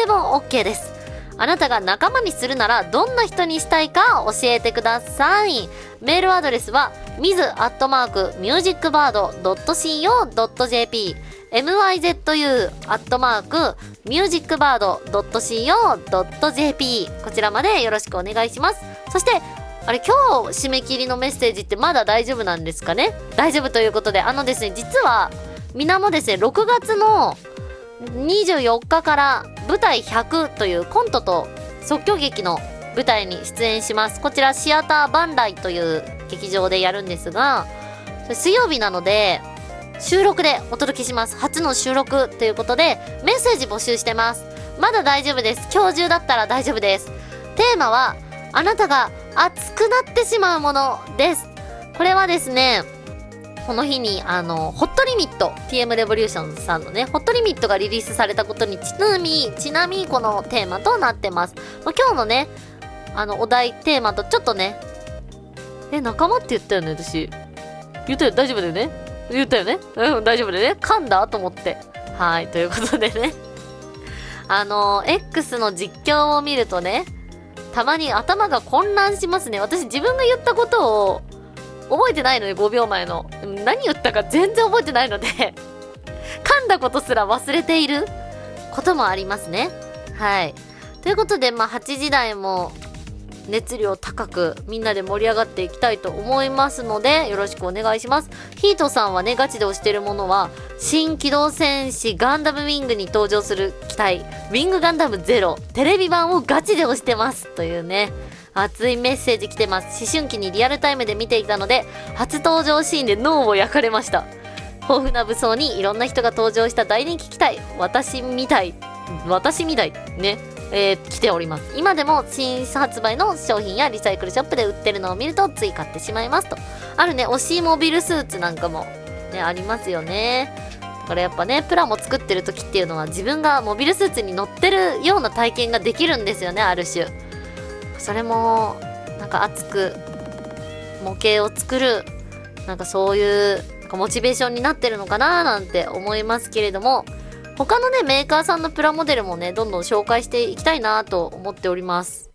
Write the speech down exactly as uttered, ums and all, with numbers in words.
も OK です。あなたが仲間にするならどんな人にしたいか教えてください。メールアドレスは ミズ アットマーク ミュージックバード ドット シーオー ドット ジェーピー ミズ アットマーク ミュージックバード ドット シーオー ドット ジェーピー こちらまでよろしくお願いします。そしてあれ、今日締め切りのメッセージってまだ大丈夫なんですかね。大丈夫ということで、あのですね、実はみなもですね、ろくがつのにじゅうよっかから舞台ひゃくというコントと即興劇の舞台に出演します。こちらシアターバンライという劇場でやるんですが、水曜日なので収録でお届けします。初の収録ということでメッセージ募集してます。まだ大丈夫です。今日中だったら大丈夫です。テーマはあなたが熱くなってしまうものです。これはですね、この日にあのホットリミット ティーエム レボリューションさんのねホットリミットがリリースされたことにちなみちなみこのテーマとなってます。まあ、今日のねあのお題テーマとちょっとね、え仲間って言ったよね。私言ったよ。大丈夫だよね。言ったよね。うん、大丈夫だよね。噛んだと思って。はい、ということでね、あの X の実況を見るとね、たまに頭が混乱しますね。私自分が言ったことを覚えてないので、ごびょうまえの何言ったか全然覚えてないので噛んだことすら忘れていることもありますね。はい、ということで、まあはちじ台も熱量高くみんなで盛り上がっていきたいと思いますのでよろしくお願いします。ヒートさんはね、ガチで推してるものは新機動戦士ガンダムウィングに登場する機体ウィングガンダムゼロテレビ版をガチで推してますというね、熱いメッセージ来てます。思春期にリアルタイムで見ていたので初登場シーンで脳を焼かれました。豊富な武装にいろんな人が登場した大人気機体、私みたい私みたいね、えー、来ております。今でも新発売の商品やリサイクルショップで売ってるのを見るとつい買ってしまいますと。あるね、推しモビルスーツなんかもねありますよね。だからやっぱね、プラモ作ってる時っていうのは自分がモビルスーツに乗ってるような体験ができるんですよね、ある種。それもなんか熱く模型を作る、なんかそういうなんかモチベーションになってるのかななんて思いますけれども、他のねメーカーさんのプラモデルもねどんどん紹介していきたいなと思っております。